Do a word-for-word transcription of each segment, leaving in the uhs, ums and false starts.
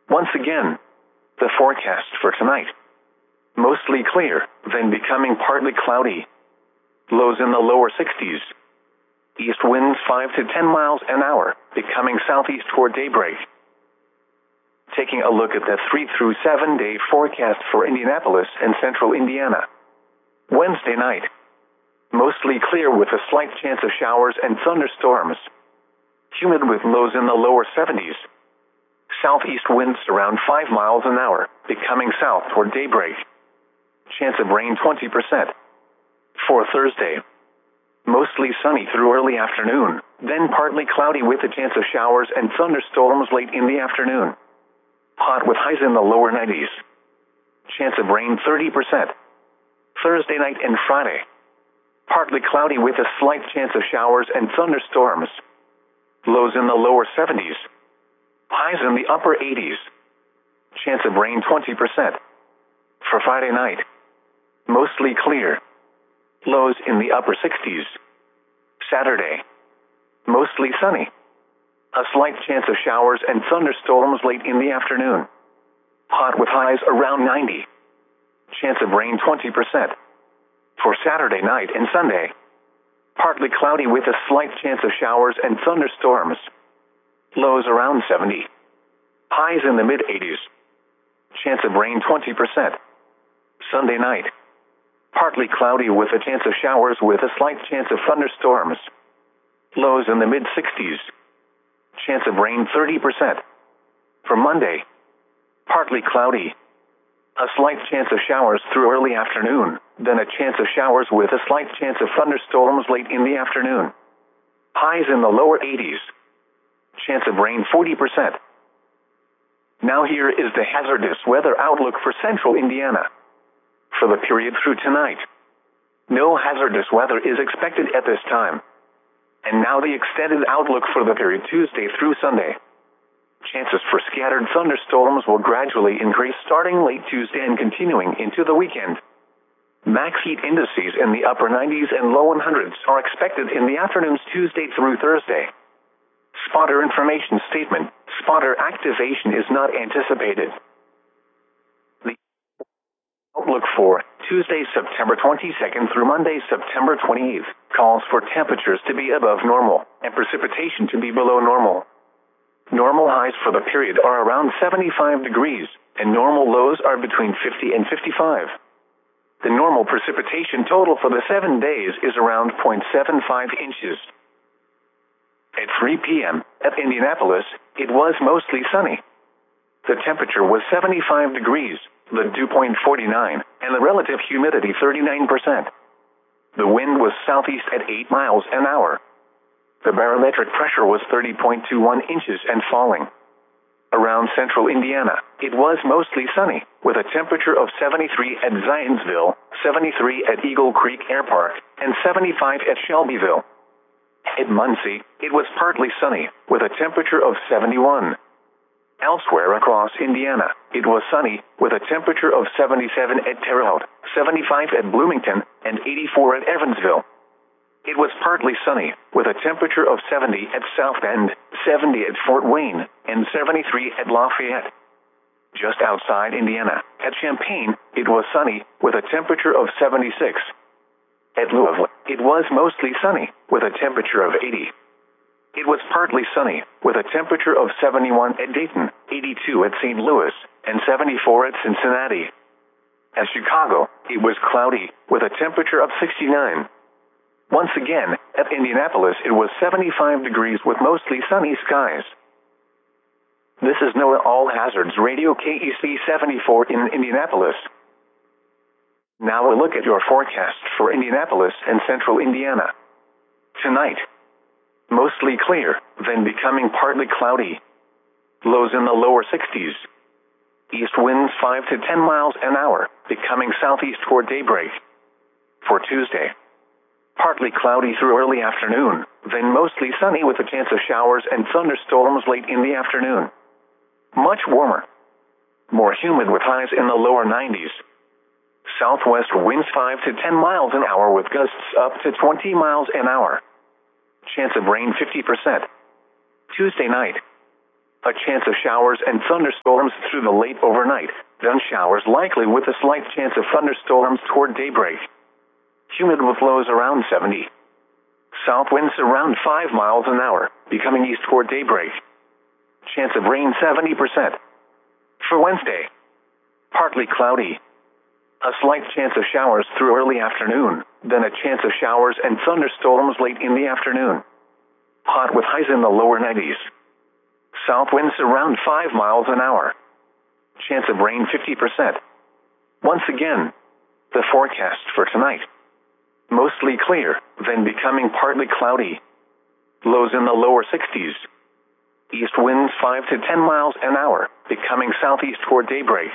Once again, the forecast for tonight. Mostly clear, then becoming partly cloudy. Lows in the lower sixties. East winds five to ten miles an hour, becoming southeast toward daybreak. Taking a look at the three through seven day forecast for Indianapolis and central Indiana. Wednesday night. Mostly clear with a slight chance of showers and thunderstorms. Humid with lows in the lower seventies. Southeast winds around five miles an hour, becoming south toward daybreak. Chance of rain twenty percent. For Thursday. Mostly sunny through early afternoon, then partly cloudy with a chance of showers and thunderstorms late in the afternoon. Hot with highs in the lower nineties. Chance of rain thirty percent. Thursday night and Friday. Partly cloudy with a slight chance of showers and thunderstorms. Lows in the lower seventies. Highs in the upper eighties. Chance of rain twenty percent. For Friday night. Mostly clear. Lows in the upper sixties. Saturday. Mostly sunny. A slight chance of showers and thunderstorms late in the afternoon. Hot with highs around ninety. Chance of rain twenty percent. For Saturday night and Sunday. Partly cloudy with a slight chance of showers and thunderstorms. Lows around seventy. Highs in the mid-eighties. Chance of rain twenty percent. Sunday night. Partly cloudy with a chance of showers with a slight chance of thunderstorms. Lows in the mid-sixties. Chance of rain thirty percent. For Monday. Partly cloudy. A slight chance of showers through early afternoon, then a chance of showers with a slight chance of thunderstorms late in the afternoon. Highs in the lower eighties. Chance of rain forty percent. Now here is the hazardous weather outlook for central Indiana. For the period through tonight. No hazardous weather is expected at this time. And now the extended outlook for the period Tuesday through Sunday. Chances for scattered thunderstorms will gradually increase starting late Tuesday and continuing into the weekend. Max heat indices in the upper nineties and low hundreds are expected in the afternoons Tuesday through Thursday. Spotter information statement. Spotter activation is not anticipated. The outlook for Tuesday, September twenty-second through Monday, September twenty-eighth, calls for temperatures to be above normal and precipitation to be below normal. Normal highs for the period are around seventy-five degrees, and normal lows are between fifty and fifty-five. The normal precipitation total for the seven days is around zero point seven five inches. At three p.m. at Indianapolis, it was mostly sunny. The temperature was seventy-five degrees, the dew point forty-nine, and the relative humidity thirty-nine percent. The wind was southeast at eight miles an hour. The barometric pressure was thirty point two one inches and falling. Around central Indiana, it was mostly sunny, with a temperature of seventy-three at Zionsville, seventy-three at Eagle Creek Air Park, and seventy-five at Shelbyville. At Muncie, it was partly sunny, with a temperature of seventy-one. Elsewhere across Indiana, it was sunny, with a temperature of seventy-seven at Terre Haute, seventy-five at Bloomington, and eighty-four at Evansville. It was partly sunny, with a temperature of seventy at South Bend, seventy at Fort Wayne, and seventy-three at Lafayette. Just outside Indiana, at Champaign, it was sunny, with a temperature of seventy-six. At Louisville, it was mostly sunny, with a temperature of eighty. It was partly sunny, with a temperature of seventy-one at Dayton, eighty-two at Saint Louis, and seventy-four at Cincinnati. At Chicago, it was cloudy, with a temperature of sixty-nine. Once again, at Indianapolis it was seventy-five degrees with mostly sunny skies. This is NOAA All Hazards Radio K E C seventy-four in Indianapolis. Now a look at your forecast for Indianapolis and central Indiana. Tonight. Mostly clear, then becoming partly cloudy. Lows in the lower sixties. East winds five to ten miles an hour, becoming southeast toward daybreak. For Tuesday. Partly cloudy through early afternoon, then mostly sunny with a chance of showers and thunderstorms late in the afternoon. Much warmer. More humid with highs in the lower nineties. Southwest winds five to ten miles an hour with gusts up to twenty miles an hour. Chance of rain fifty percent. Tuesday night. A chance of showers and thunderstorms through the late overnight, then showers likely with a slight chance of thunderstorms toward daybreak. Humid with lows around seventy. South winds around five miles an hour, becoming east toward daybreak. Chance of rain seventy percent. For Wednesday, partly cloudy. A slight chance of showers through early afternoon, then a chance of showers and thunderstorms late in the afternoon. Hot with highs in the lower nineties. South winds around five miles an hour. Chance of rain fifty percent. Once again, the forecast for tonight. Mostly clear, then becoming partly cloudy. Lows in the lower sixties. East winds five to ten miles an hour, becoming southeast toward daybreak.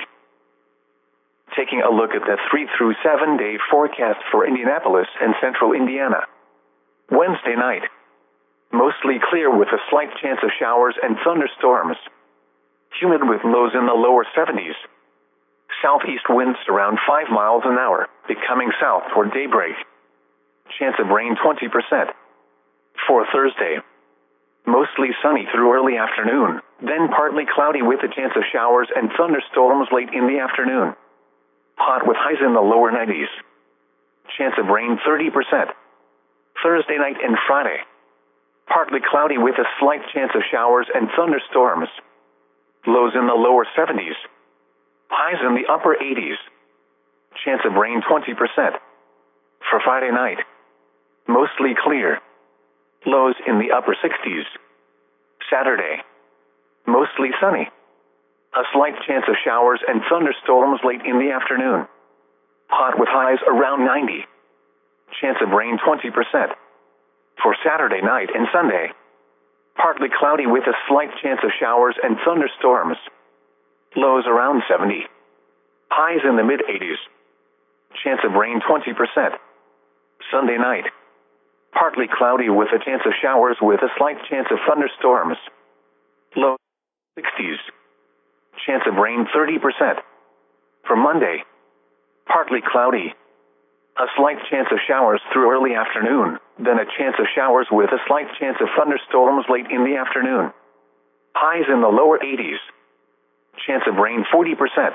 Taking a look at the three through seven day forecast for Indianapolis and central Indiana. Wednesday night. Mostly clear with a slight chance of showers and thunderstorms. Humid with lows in the lower seventies. Southeast winds around five miles an hour, becoming south toward daybreak. Chance of rain twenty percent. For Thursday, mostly sunny through early afternoon, then partly cloudy with a chance of showers and thunderstorms late in the afternoon. Hot with highs in the lower nineties. Chance of rain thirty percent. Thursday night and Friday, partly cloudy with a slight chance of showers and thunderstorms. Lows in the lower seventies. Highs in the upper eighties. Chance of rain twenty percent. For Friday night, mostly clear. Lows in the upper sixties. Saturday, mostly sunny. A slight chance of showers and thunderstorms late in the afternoon. Hot with highs around ninety. Chance of rain twenty percent. For Saturday night and Sunday, partly cloudy with a slight chance of showers and thunderstorms. Lows around seventy. Highs in the mid-eighties. Chance of rain twenty percent. Sunday night, partly cloudy with a chance of showers with a slight chance of thunderstorms. Low sixties. Chance of rain thirty percent. For Monday, partly cloudy. A slight chance of showers through early afternoon, then a chance of showers with a slight chance of thunderstorms late in the afternoon. Highs in the lower eighties. Chance of rain forty percent.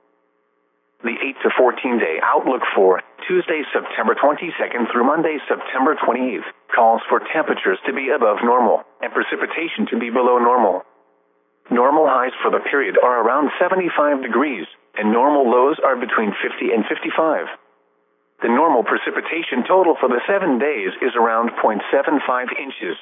The eight to fourteen day outlook for Tuesday, September twenty-second through Monday, September twenty-eighth, calls for temperatures to be above normal and precipitation to be below normal. Normal highs for the period are around seventy-five degrees, and normal lows are between fifty and fifty-five. The normal precipitation total for the seven days is around zero point seven five inches.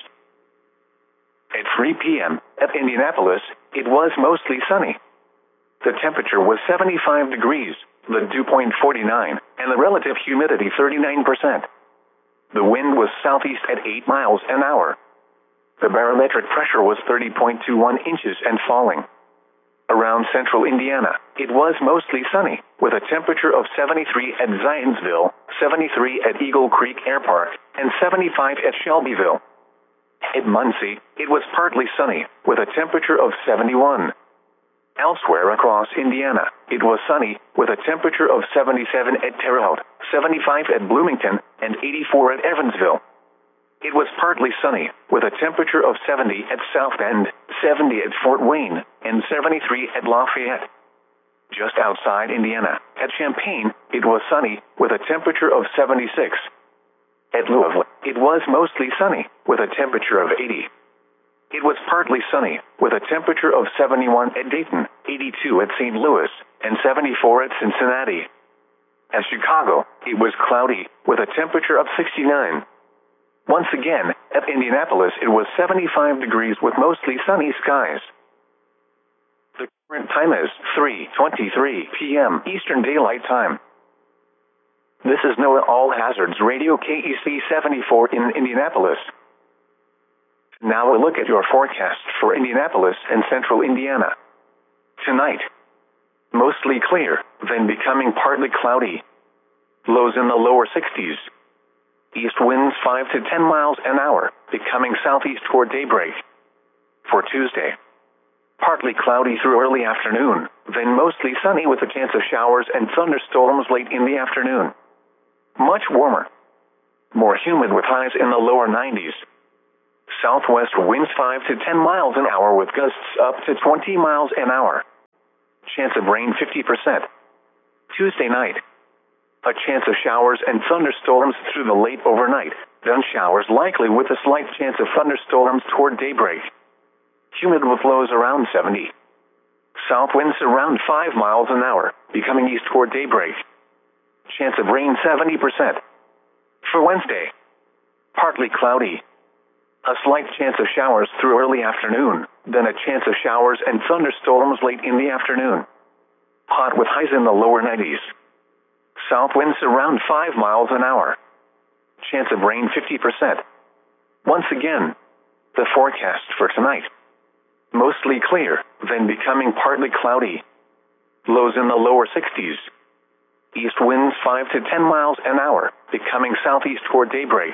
At three p.m. at Indianapolis, it was mostly sunny. The temperature was seventy-five degrees, the dew point forty-nine, and the relative humidity thirty-nine percent. The wind was southeast at eight miles an hour. The barometric pressure was thirty point two one inches and falling. Around central Indiana, it was mostly sunny, with a temperature of seventy-three at Zionsville, seventy-three at Eagle Creek Air Park, and seventy-five at Shelbyville. At Muncie, it was partly sunny, with a temperature of seventy-one. Elsewhere across Indiana, it was sunny, with a temperature of seventy-seven at Terre Haute, seventy-five at Bloomington, and eighty-four at Evansville. It was partly sunny, with a temperature of seventy at South Bend, seventy at Fort Wayne, and seventy-three at Lafayette. Just outside Indiana, at Champaign, it was sunny, with a temperature of seventy-six. At Louisville, it was mostly sunny, with a temperature of eighty. It was partly sunny, with a temperature of seventy-one at Dayton, eighty-two at Saint Louis, and seventy-four at Cincinnati. At Chicago, it was cloudy, with a temperature of sixty-nine. Once again, at Indianapolis, it was seventy-five degrees with mostly sunny skies. The current time is three twenty-three p.m. Eastern Daylight Time. This is NOAA All Hazards Radio K E C seventy-four in Indianapolis. Now a look at your forecast for Indianapolis and central Indiana. Tonight, mostly clear, then becoming partly cloudy. Lows in the lower sixties. East winds five to ten miles an hour, becoming southeast toward daybreak. For Tuesday, partly cloudy through early afternoon, then mostly sunny with a chance of showers and thunderstorms late in the afternoon. Much warmer. More humid with highs in the lower nineties. Southwest winds five to ten miles an hour with gusts up to twenty miles an hour. Chance of rain fifty percent. Tuesday night. A chance of showers and thunderstorms through the late overnight, then showers likely with a slight chance of thunderstorms toward daybreak. Humid with lows around seventy. South winds around five miles an hour, becoming east toward daybreak. Chance of rain seventy percent. For Wednesday. Partly cloudy. A slight chance of showers through early afternoon, then a chance of showers and thunderstorms late in the afternoon. Hot with highs in the lower nineties. South winds around five miles an hour. Chance of rain fifty percent. Once again, the forecast for tonight. Mostly clear, then becoming partly cloudy. Lows in the lower sixties. East winds five to ten miles an hour, becoming southeast toward daybreak.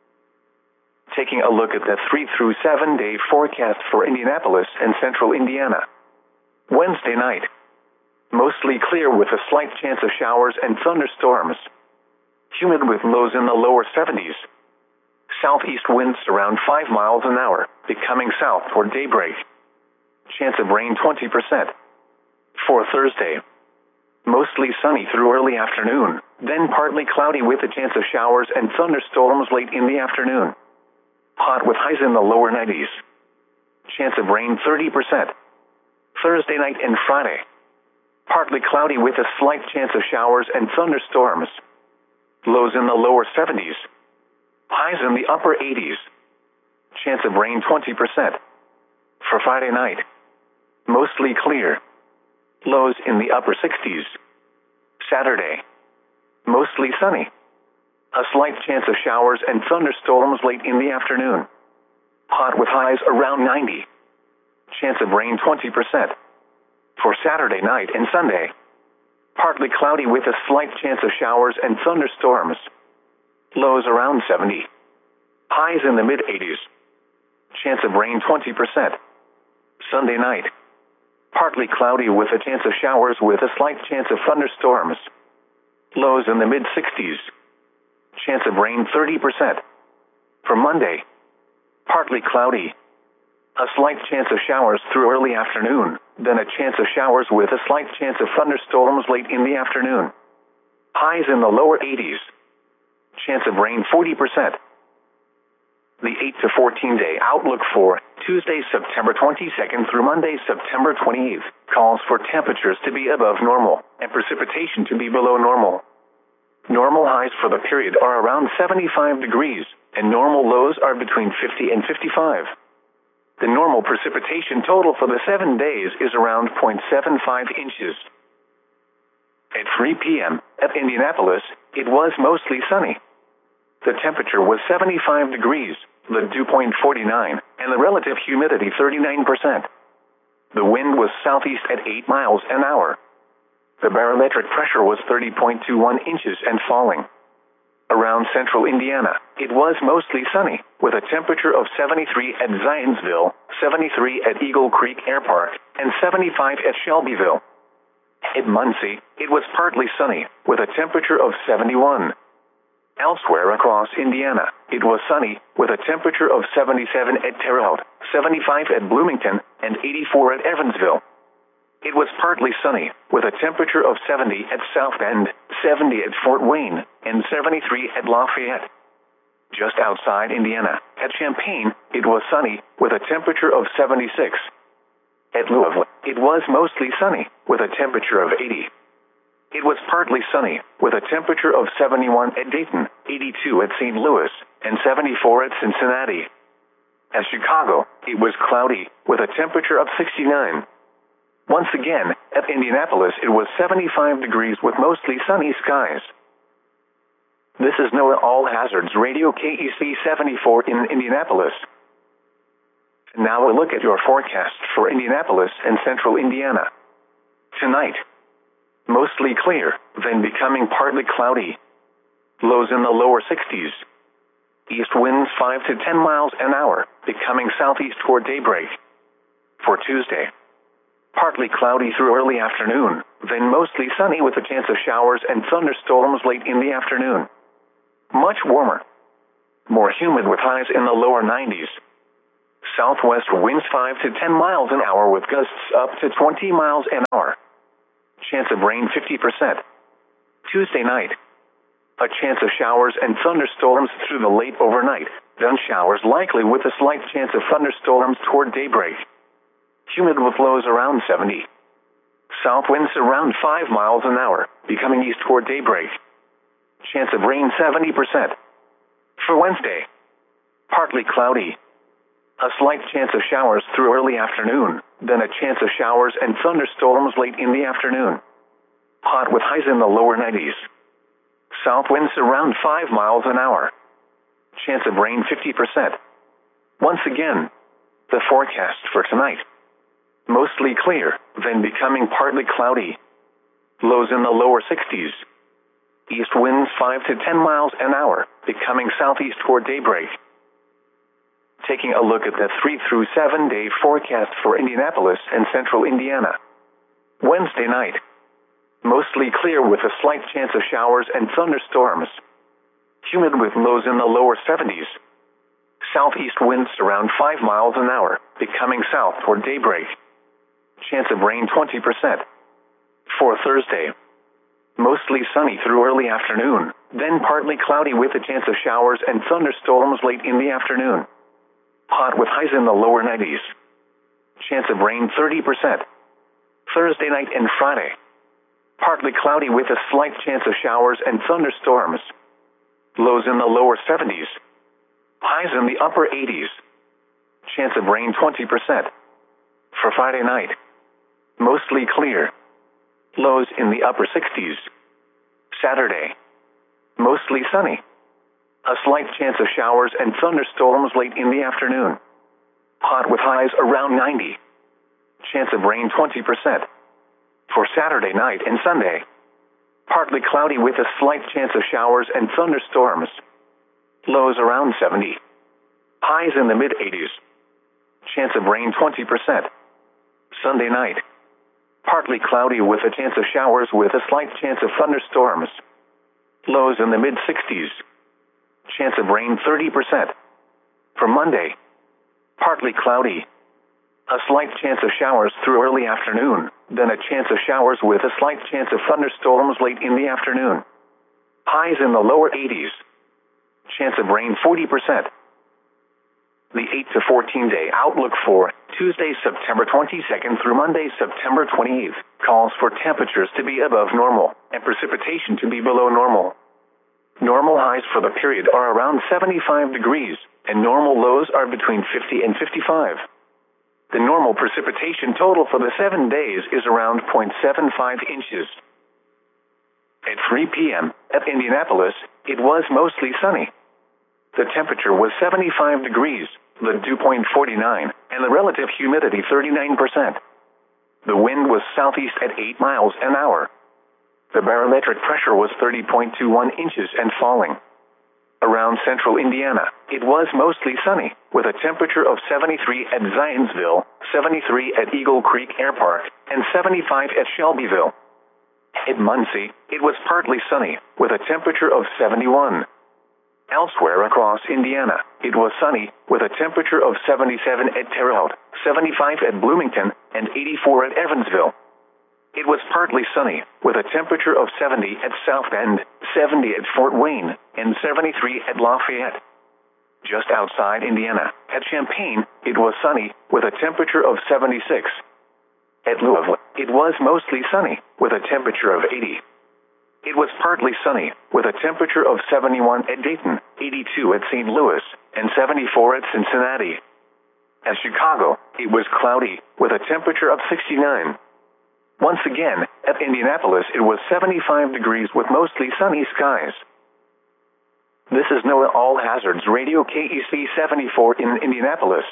Taking a look at the three through seven day forecast for Indianapolis and central Indiana. Wednesday night. Mostly clear with a slight chance of showers and thunderstorms. Humid with lows in the lower seventies. Southeast winds around five miles an hour, becoming south toward daybreak. Chance of rain twenty percent. For Thursday. Mostly sunny through early afternoon, then partly cloudy with a chance of showers and thunderstorms late in the afternoon. Hot with highs in the lower nineties. Chance of rain thirty percent. Thursday night and Friday. Partly cloudy with a slight chance of showers and thunderstorms. Lows in the lower seventies. Highs in the upper eighties. Chance of rain twenty percent. For Friday night. Mostly clear. Lows in the upper sixties. Saturday. Mostly sunny. A slight chance of showers and thunderstorms late in the afternoon. Hot with highs around ninety. Chance of rain twenty percent. For Saturday night and Sunday. Partly cloudy with a slight chance of showers and thunderstorms. Lows around seventy. Highs in the mid-eighties. Chance of rain twenty percent. Sunday night. Partly cloudy with a chance of showers with a slight chance of thunderstorms. Lows in the mid-sixties. Chance of rain thirty percent. For Monday. Partly cloudy. A slight chance of showers through early afternoon, then a chance of showers with a slight chance of thunderstorms late in the afternoon. Highs in the lower eighties. Chance of rain forty percent. The eight to fourteen day outlook for Tuesday, September twenty-second through Monday, September twenty-eighth, calls for temperatures to be above normal and precipitation to be below normal. Normal highs for the period are around seventy-five degrees, and normal lows are between fifty and fifty-five. The normal precipitation total for the seven days is around zero point seven five inches. At three p.m. at Indianapolis, it was mostly sunny. The temperature was seventy-five degrees, the dew point forty-nine, and the relative humidity thirty-nine percent. The wind was southeast at eight miles an hour. The barometric pressure was thirty point two one inches and falling. Around central Indiana, it was mostly sunny, with a temperature of seventy-three at Zionsville, seventy-three at Eagle Creek Air Park, and seventy-five at Shelbyville. At Muncie, it was partly sunny, with a temperature of seventy-one. Elsewhere across Indiana, it was sunny, with a temperature of seventy-seven at Terre Haute, seventy-five at Bloomington, and eighty-four at Evansville. It was partly sunny, with a temperature of seventy at South Bend, seventy at Fort Wayne, and seventy-three at Lafayette. Just outside Indiana, at Champaign, it was sunny, with a temperature of seventy-six. At Louisville, it was mostly sunny, with a temperature of eighty. It was partly sunny, with a temperature of seventy-one at Dayton, eighty-two at Saint Louis, and seventy-four at Cincinnati. At Chicago, it was cloudy, with a temperature of sixty-nine. Once again, at Indianapolis, it was seventy-five degrees with mostly sunny skies. This is NOAA All Hazards Radio K E C seventy-four in Indianapolis. Now a look at your forecast for Indianapolis and central Indiana. Tonight. Mostly clear, then becoming partly cloudy. Lows in the lower sixties. East winds five to ten miles an hour, becoming southeast toward daybreak. For Tuesday. Partly cloudy through early afternoon, then mostly sunny with a chance of showers and thunderstorms late in the afternoon. Much warmer. More humid with highs in the lower nineties. Southwest winds five to ten miles an hour with gusts up to twenty miles an hour. Chance of rain fifty percent. Tuesday night. A chance of showers and thunderstorms through the late overnight, then showers likely with a slight chance of thunderstorms toward daybreak. Humid with lows around seventy. South winds around five miles an hour, becoming east toward daybreak. Chance of rain seventy percent. For Wednesday. Partly cloudy. A slight chance of showers through early afternoon, then a chance of showers and thunderstorms late in the afternoon. Hot with highs in the lower nineties. South winds around five miles an hour. Chance of rain fifty percent. Once again, the forecast for tonight. Mostly clear, then becoming partly cloudy. Lows in the lower sixties. East winds five to ten miles an hour, becoming southeast toward daybreak. Taking a look at the three through seven day forecast for Indianapolis and central Indiana. Wednesday night. Mostly clear with a slight chance of showers and thunderstorms. Humid with lows in the lower seventies. Southeast winds around five miles an hour, becoming south toward daybreak. Chance of rain twenty percent. For Thursday. Mostly sunny through early afternoon, then partly cloudy with a chance of showers and thunderstorms late in the afternoon. Hot with highs in the lower nineties. Chance of rain thirty percent. Thursday night and Friday. Partly cloudy with a slight chance of showers and thunderstorms. Lows in the lower seventies. Highs in the upper eighties. Chance of rain twenty percent. For Friday night. Mostly clear. Lows in the upper sixties. Saturday. Mostly sunny. A slight chance of showers and thunderstorms late in the afternoon. Hot with highs around ninety. Chance of rain twenty percent. For Saturday night and Sunday. Partly cloudy with a slight chance of showers and thunderstorms. Lows around seventy. Highs in the mid-eighties. Chance of rain twenty percent. Sunday night. Partly cloudy with a chance of showers with a slight chance of thunderstorms. Lows in the mid-sixties. Chance of rain thirty percent. For Monday. Partly cloudy. A slight chance of showers through early afternoon, then a chance of showers with a slight chance of thunderstorms late in the afternoon. Highs in the lower eighties. Chance of rain forty percent. The eight to fourteen day outlook for Tuesday, September twenty-second through Monday, September twenty-eighth, calls for temperatures to be above normal and precipitation to be below normal. Normal highs for the period are around seventy-five degrees, and normal lows are between fifty and fifty-five. The normal precipitation total for the seven days is around zero point seven five inches. At three p.m. at Indianapolis, it was mostly sunny. The temperature was seventy-five degrees, the dew point forty-nine, and the relative humidity thirty-nine percent. The wind was southeast at eight miles an hour. The barometric pressure was thirty point two one inches and falling. Around central Indiana, it was mostly sunny, with a temperature of seventy-three at Zionsville, seventy-three at Eagle Creek Air Park, and seventy-five at Shelbyville. At Muncie, it was partly sunny, with a temperature of seventy-one. Elsewhere across Indiana, it was sunny, with a temperature of seventy-seven at Terre Haute, seventy-five at Bloomington, and eighty-four at Evansville. It was partly sunny, with a temperature of seventy at South Bend, seventy at Fort Wayne, and seventy-three at Lafayette. Just outside Indiana, at Champaign, it was sunny, with a temperature of seventy-six. At Louisville, it was mostly sunny, with a temperature of eighty. It was partly sunny, with a temperature of seventy-one at Dayton, eighty-two at Saint Louis, and seventy-four at Cincinnati. At Chicago, it was cloudy, with a temperature of sixty-nine. Once again, at Indianapolis it was seventy-five degrees with mostly sunny skies. This is NOAA All Hazards Radio K E C seventy-four in Indianapolis.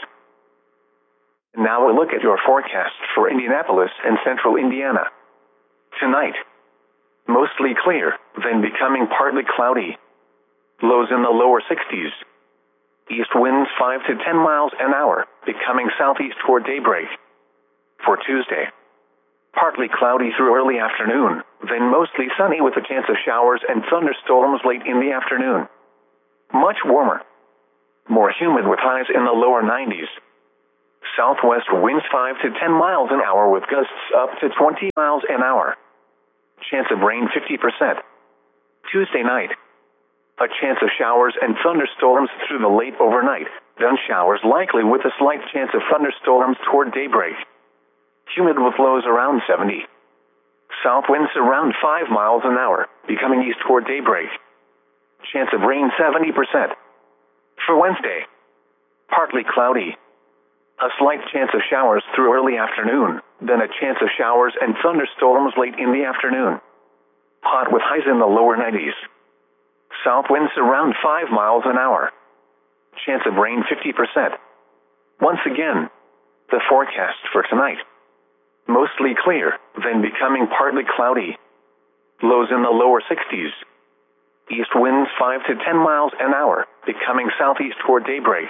Now a look at your forecast for Indianapolis and central Indiana. Tonight. Mostly clear, then becoming partly cloudy. Lows in the lower sixties. East winds five to ten miles an hour, becoming southeast toward daybreak. For Tuesday. Partly cloudy through early afternoon, then mostly sunny with a chance of showers and thunderstorms late in the afternoon. Much warmer. More humid with highs in the lower nineties. Southwest winds five to ten miles an hour with gusts up to twenty miles an hour. Chance of rain fifty percent. Tuesday night. A chance of showers and thunderstorms through the late overnight, then showers likely with a slight chance of thunderstorms toward daybreak. Humid with lows around seventy. South winds around five miles an hour, becoming east toward daybreak. Chance of rain seventy percent. For Wednesday. Partly cloudy. A slight chance of showers through early afternoon, then a chance of showers and thunderstorms late in the afternoon. Hot with highs in the lower nineties. South winds around five miles an hour. Chance of rain fifty percent. Once again, the forecast for tonight. Mostly clear, then becoming partly cloudy. Lows in the lower sixties. East winds five to ten miles an hour, becoming southeast toward daybreak.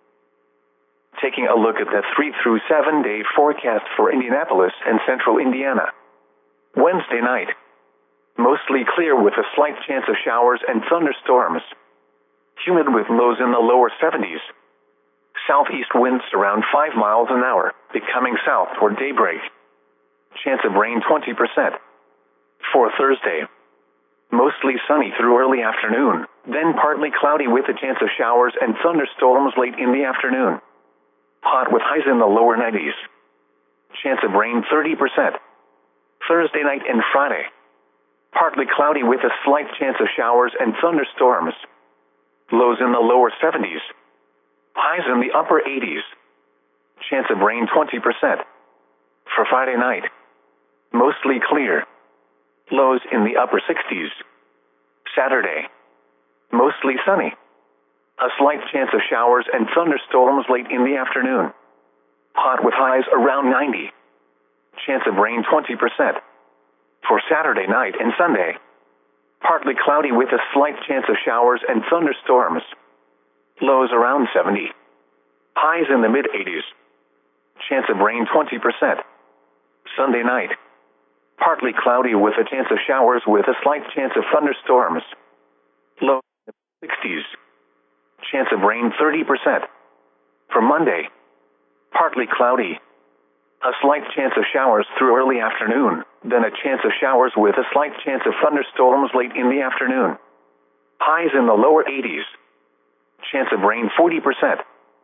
Taking a look at the three through seven day forecast for Indianapolis and central Indiana. Wednesday night. Mostly clear with a slight chance of showers and thunderstorms. Humid with lows in the lower seventies. Southeast winds around five miles an hour, becoming south toward daybreak. Chance of rain twenty percent. For Thursday. Mostly sunny through early afternoon, then partly cloudy with a chance of showers and thunderstorms late in the afternoon. Hot with highs in the lower nineties. Chance of rain thirty percent. Thursday night and Friday. Partly cloudy with a slight chance of showers and thunderstorms. Lows in the lower seventies. Highs in the upper eighties. Chance of rain twenty percent. For Friday night. Mostly clear. Lows in the upper sixties. Saturday. Mostly sunny. A slight chance of showers and thunderstorms late in the afternoon. Hot with highs around ninety. Chance of rain twenty percent. For Saturday night and Sunday. Partly cloudy with a slight chance of showers and thunderstorms. Lows around seventy. Highs in the mid eighties. Chance of rain twenty percent. Sunday night. Partly cloudy with a chance of showers with a slight chance of thunderstorms. Low sixties. Chance of rain thirty percent. For Monday. Partly cloudy. A slight chance of showers through early afternoon, then a chance of showers with a slight chance of thunderstorms late in the afternoon. Highs in the lower eighties. Chance of rain forty percent.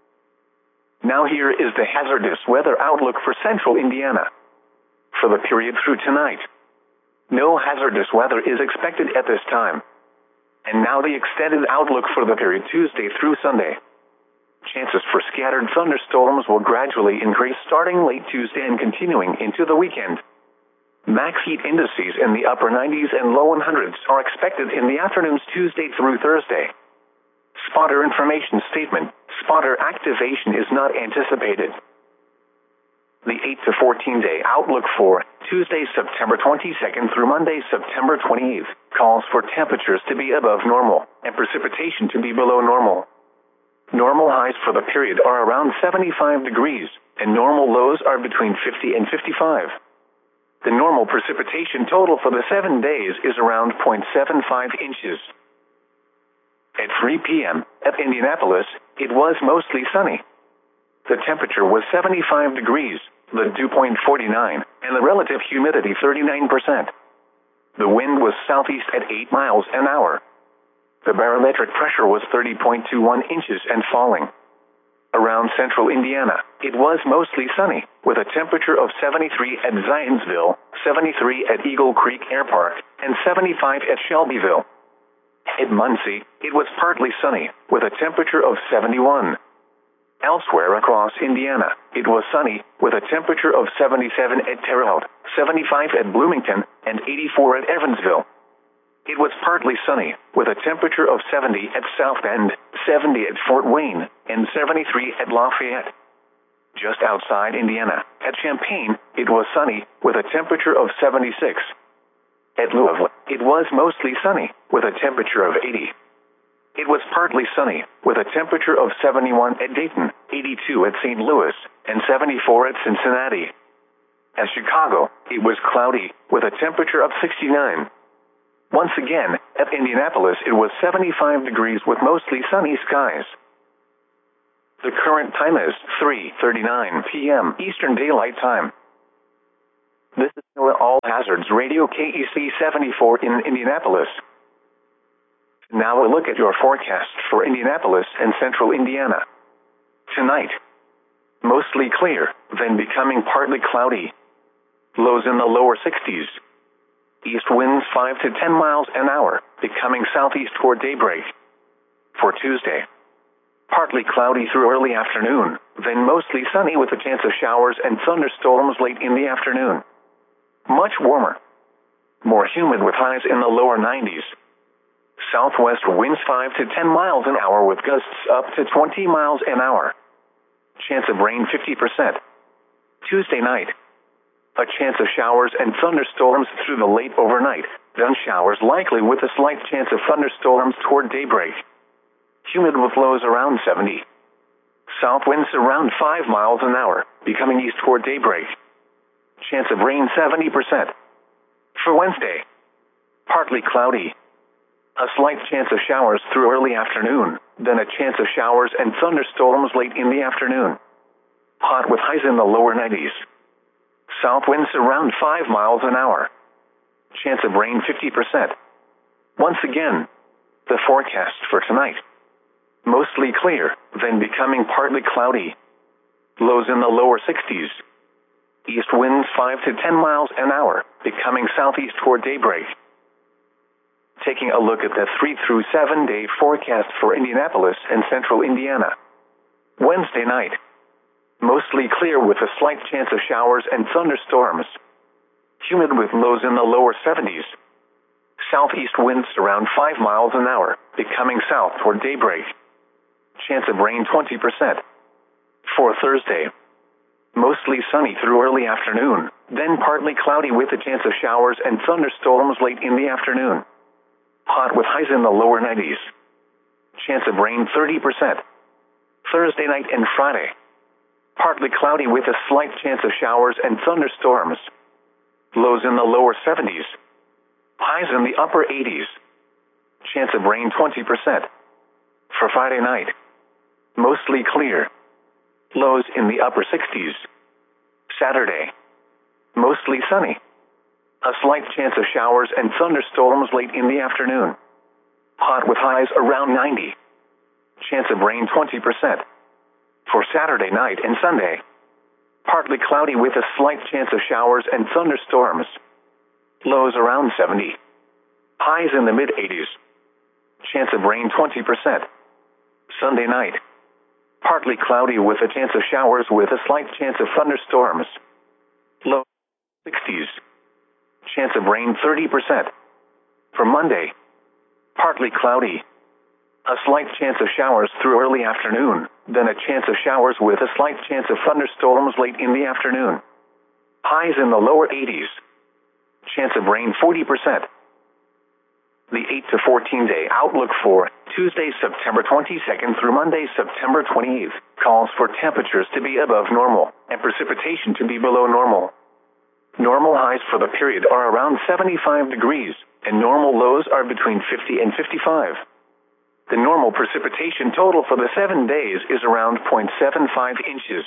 Now here is the hazardous weather outlook for central Indiana. For the period through tonight. No hazardous weather is expected at this time. And now the extended outlook for the period Tuesday through Sunday. Chances for scattered thunderstorms will gradually increase starting late Tuesday and continuing into the weekend. Max heat indices in the upper nineties and low hundreds are expected in the afternoons Tuesday through Thursday. Spotter information statement. Spotter activation is not anticipated. The eight to fourteen day outlook for Tuesday, September twenty-second through Monday, September twenty-eighth calls for temperatures to be above normal and precipitation to be below normal. Normal highs for the period are around seventy-five degrees, and normal lows are between fifty and fifty-five. The normal precipitation total for the seven days is around zero point seven five inches. At three p m at Indianapolis, it was mostly sunny. The temperature was seventy-five degrees, the dew point forty-nine, and the relative humidity thirty-nine percent. The wind was southeast at eight miles an hour. The barometric pressure was thirty point two one inches and falling. Around central Indiana, it was mostly sunny, with a temperature of seventy-three at Zionsville, seventy-three at Eagle Creek Air Park, and seventy-five at Shelbyville. At Muncie, it was partly sunny, with a temperature of seventy-one. Elsewhere across Indiana, it was sunny, with a temperature of seventy-seven at Terre Haute, seventy-five at Bloomington, and eighty-four at Evansville. It was partly sunny, with a temperature of seventy at South Bend, seventy at Fort Wayne, and seventy-three at Lafayette. Just outside Indiana, at Champaign, it was sunny, with a temperature of seventy-six. At Louisville, it was mostly sunny, with a temperature of eighty. It was partly sunny, with a temperature of seventy-one at Dayton, eighty-two at Saint Louis, and seventy-four at Cincinnati. At Chicago, it was cloudy, with a temperature of sixty-nine. Once again, at Indianapolis it was seventy-five degrees with mostly sunny skies. The current time is three thirty-nine p m Eastern Daylight Time. This is NOAA All Hazards Radio K E C seventy-four in Indianapolis. Now a look at your forecast for Indianapolis and central Indiana. Tonight, mostly clear, then becoming partly cloudy. Lows in the lower sixties. East winds five to ten miles an hour, becoming southeast toward daybreak. For Tuesday, partly cloudy through early afternoon, then mostly sunny with a chance of showers and thunderstorms late in the afternoon. Much warmer. More humid with highs in the lower nineties. Southwest winds five to ten miles an hour with gusts up to twenty miles an hour. Chance of rain fifty percent. Tuesday night, a chance of showers and thunderstorms through the late overnight, then showers likely with a slight chance of thunderstorms toward daybreak. Humid with lows around seventy. South winds around five miles an hour, becoming east toward daybreak. Chance of rain seventy percent. For Wednesday, partly cloudy. A slight chance of showers through early afternoon, then a chance of showers and thunderstorms late in the afternoon. Hot with highs in the lower nineties. South winds around five miles an hour. Chance of rain fifty percent. Once again, the forecast for tonight. Mostly clear, then becoming partly cloudy. Lows in the lower sixties. East winds five to ten miles an hour, becoming southeast toward daybreak. Taking a look at the three through seven day forecast for Indianapolis and central Indiana. Wednesday night, mostly clear with a slight chance of showers and thunderstorms. Humid with lows in the lower seventies. Southeast winds around five miles an hour, becoming south toward daybreak. Chance of rain twenty percent. For Thursday, mostly sunny through early afternoon, then partly cloudy with a chance of showers and thunderstorms late in the afternoon. Hot with highs in the lower nineties. Chance of rain thirty percent. Thursday night and Friday, partly cloudy with a slight chance of showers and thunderstorms. Lows in the lower seventies. Highs in the upper eighties. Chance of rain twenty percent. For Friday night, mostly clear. Lows in the upper sixties. Saturday, mostly sunny. A slight chance of showers and thunderstorms late in the afternoon. Hot with highs around ninety. Chance of rain twenty percent. For Saturday night and Sunday, partly cloudy with a slight chance of showers and thunderstorms. Lows around seventy. Highs in the mid-eighties. Chance of rain twenty percent. Sunday night, partly cloudy with a chance of showers with a slight chance of thunderstorms. Low sixties. Chance of rain thirty percent. For Monday, partly cloudy. A slight chance of showers through early afternoon, then a chance of showers with a slight chance of thunderstorms late in the afternoon. Highs in the lower eighties. Chance of rain forty percent. The eight to fourteen day outlook for Tuesday, September twenty-second through Monday, September twenty-eighth, calls for temperatures to be above normal and precipitation to be below normal. Normal highs for the period are around seventy-five degrees, and normal lows are between fifty and fifty-five. The normal precipitation total for the seven days is around zero point seven five inches.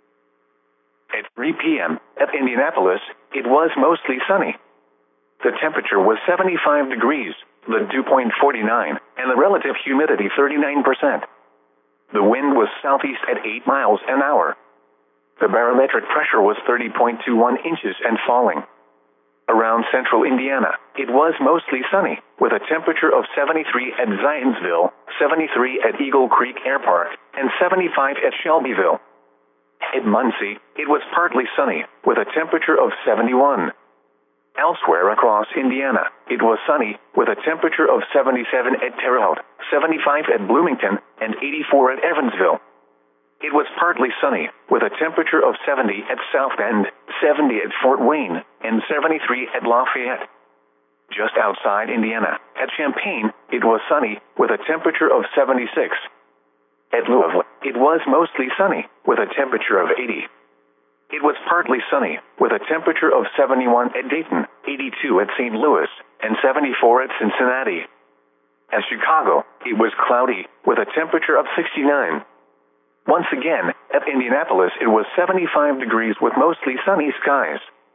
At three p m at Indianapolis, it was mostly sunny. The temperature was seventy-five degrees, the dew point forty-nine, and the relative humidity thirty-nine percent. The wind was southeast at eight miles an hour. The barometric pressure was thirty point two one inches and falling. Around central Indiana, it was mostly sunny, with a temperature of seventy-three at Zionsville, seventy-three at Eagle Creek Air Park, and seventy-five at Shelbyville. At Muncie, it was partly sunny, with a temperature of seventy-one. Elsewhere across Indiana, it was sunny, with a temperature of seventy-seven at Terre Haute, seventy-five at Bloomington, and eighty-four at Evansville. It was partly sunny, with a temperature of seventy at South Bend, seventy at Fort Wayne, and seventy-three at Lafayette. Just outside Indiana, at Champaign, it was sunny, with a temperature of seventy-six. At Louisville, it was mostly sunny, with a temperature of eighty. It was partly sunny, with a temperature of seventy-one at Dayton, eighty-two at Saint Louis, and seventy-four at Cincinnati. At Chicago, it was cloudy, with a temperature of sixty-nine. Once again, at Indianapolis it was seventy-five degrees with mostly sunny skies.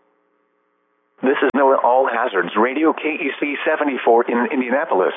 This is NOAA All Hazards Radio K E C seventy-four in Indianapolis.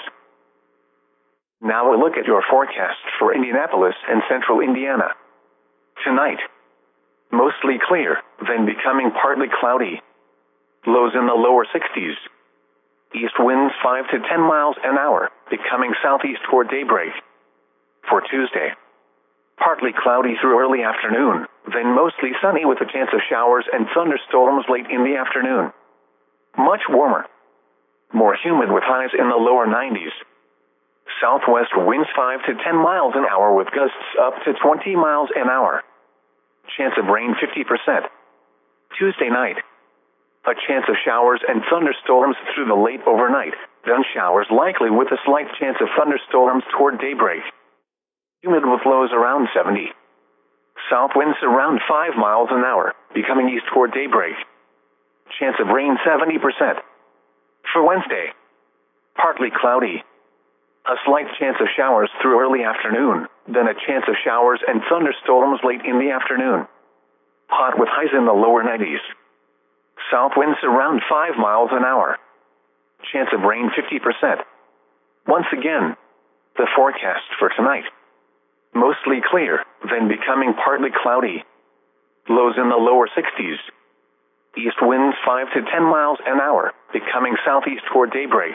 Now a look at your forecast for Indianapolis and central Indiana. Tonight, mostly clear, then becoming partly cloudy. Lows in the lower sixties. East winds five to ten miles an hour, becoming southeast toward daybreak. For Tuesday, partly cloudy through early afternoon, then mostly sunny with a chance of showers and thunderstorms late in the afternoon. Much warmer. More humid with highs in the lower nineties. Southwest winds five to ten miles an hour with gusts up to twenty miles an hour. Chance of rain fifty percent. Tuesday night, a chance of showers and thunderstorms through the late overnight, then showers likely with a slight chance of thunderstorms toward daybreak. Humid with lows around seventy. South winds around five miles an hour, becoming east toward daybreak. Chance of rain seventy percent. For Wednesday, partly cloudy. A slight chance of showers through early afternoon, then a chance of showers and thunderstorms late in the afternoon. Hot with highs in the lower nineties. South winds around five miles an hour. Chance of rain fifty percent. Once again, the forecast for tonight. Mostly clear, then becoming partly cloudy. Lows in the lower sixties. East winds five to ten miles an hour, becoming southeast toward daybreak.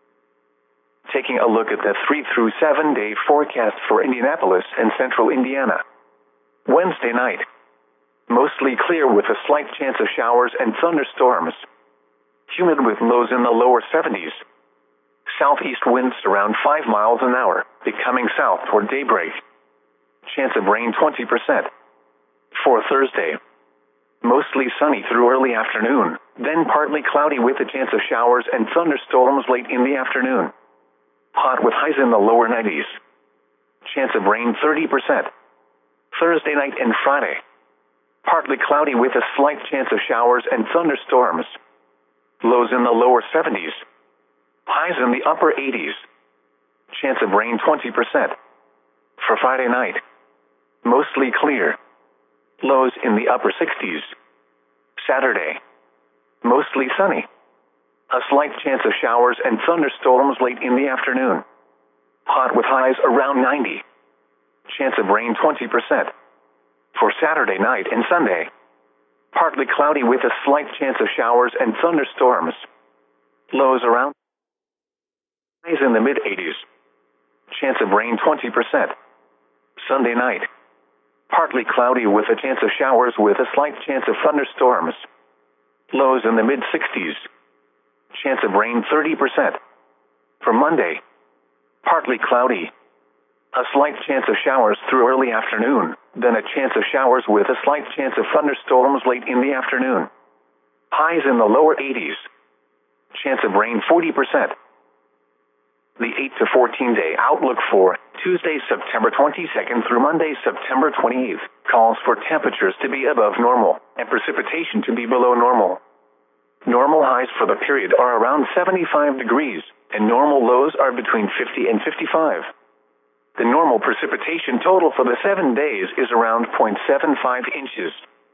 Taking a look at the three through seven day forecast for Indianapolis and central Indiana. Wednesday night, mostly clear with a slight chance of showers and thunderstorms. Humid with lows in the lower seventies. Southeast winds around five miles an hour, becoming south toward daybreak. Chance of rain twenty percent. For Thursday, mostly sunny through early afternoon, then partly cloudy with a chance of showers and thunderstorms late in the afternoon. Hot with highs in the lower nineties. Chance of rain thirty percent. Thursday night and Friday, partly cloudy with a slight chance of showers and thunderstorms. Lows in the lower seventies. Highs in the upper eighties. Chance of rain twenty percent. For Friday night, mostly clear. Lows in the upper sixties. Saturday, mostly sunny. A slight chance of showers and thunderstorms late in the afternoon. Hot with highs around ninety. Chance of rain twenty percent. For Saturday night and Sunday, partly cloudy with a slight chance of showers and thunderstorms. Lows around highs in the mid eighties. Chance of rain twenty percent. Sunday night, partly cloudy with a chance of showers with a slight chance of thunderstorms. Lows in the mid sixties. Chance of rain thirty percent. For Monday, partly cloudy. A slight chance of showers through early afternoon, then a chance of showers with a slight chance of thunderstorms late in the afternoon. Highs in the lower eighties. Chance of rain forty percent. The eight to fourteen day outlook for Tuesday, September twenty-second through Monday, September twenty-eighth, calls for temperatures to be above normal and precipitation to be below normal. Normal highs for the period are around seventy-five degrees, and normal lows are between fifty and fifty-five. The normal precipitation total for the seven days is around zero point seven five inches.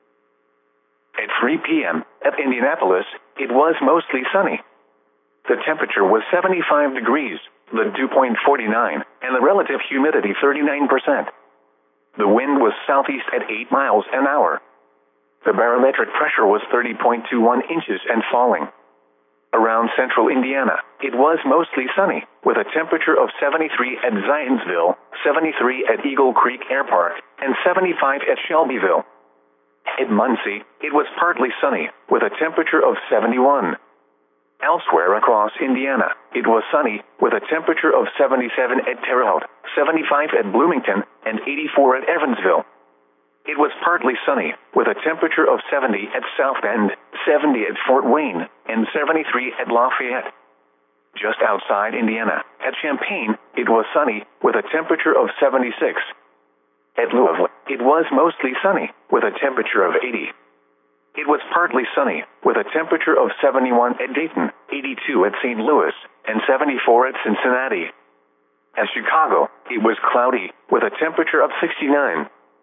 At three p m at Indianapolis, it was mostly sunny. The temperature was seventy-five degrees, the dew point forty-nine, and the relative humidity thirty-nine percent. The wind was southeast at eight miles an hour. The barometric pressure was thirty point two one inches and falling. Around central Indiana, it was mostly sunny, with a temperature of seventy-three at Zionsville, seventy-three at Eagle Creek Air Park, and seventy-five at Shelbyville. At Muncie, it was partly sunny, with a temperature of seventy-one. Elsewhere across Indiana, it was sunny, with a temperature of seventy-seven at Terre Haute, seventy-five at Bloomington, and eighty-four at Evansville. It was partly sunny, with a temperature of seventy at South Bend, seventy at Fort Wayne, and seventy-three at Lafayette. Just outside Indiana, at Champaign, it was sunny, with a temperature of seventy-six. At Louisville, it was mostly sunny, with a temperature of eighty. It was partly sunny, with a temperature of seventy-one at Dayton, eighty-two at Saint Louis, and seventy-four at Cincinnati. At Chicago, it was cloudy, with a temperature of sixty-nine.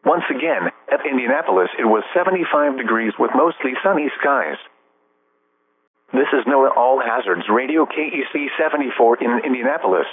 Once again, at Indianapolis it was seventy-five degrees with mostly sunny skies. This is NOAA All Hazards Radio K E C seventy-four in Indianapolis.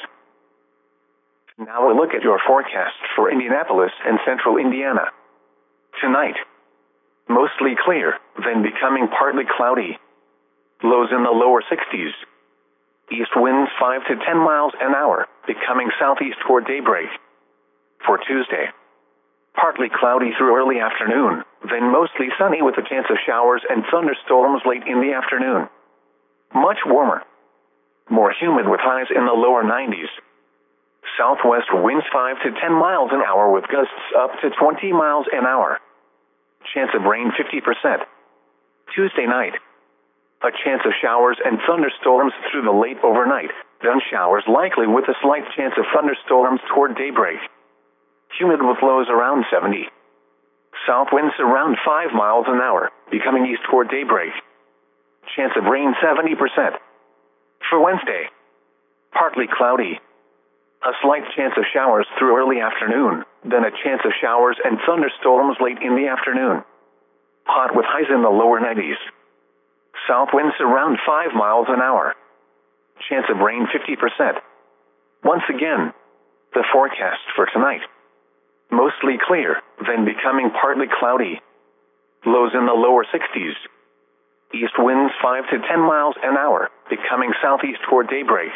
Now a look at your forecast for Indianapolis and central Indiana. Tonight, mostly clear, then becoming partly cloudy. Lows in the lower sixties. East winds five to ten miles an hour, becoming southeast toward daybreak. For Tuesday, partly cloudy through early afternoon, then mostly sunny with a chance of showers and thunderstorms late in the afternoon. Much warmer. More humid with highs in the lower nineties. Southwest winds five to ten miles an hour with gusts up to twenty miles an hour. Chance of rain fifty percent. Tuesday night, a chance of showers and thunderstorms through the late overnight, then showers likely with a slight chance of thunderstorms toward daybreak. Humid with lows around seventy. South winds around five miles an hour, becoming east toward daybreak. Chance of rain seventy percent. For Wednesday, partly cloudy. A slight chance of showers through early afternoon, then a chance of showers and thunderstorms late in the afternoon. Hot with highs in the lower nineties. South winds around five miles an hour. Chance of rain fifty percent. Once again, the forecast for tonight. Mostly clear, then becoming partly cloudy. Lows in the lower sixties. East winds five to ten miles an hour, becoming southeast toward daybreak.